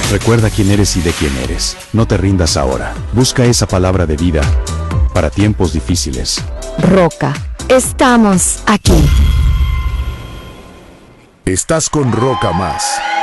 Recuerda quién eres y de quién eres. No te rindas ahora. Busca esa palabra de vida para tiempos difíciles. Roca, estamos aquí. Estás con Roca Más.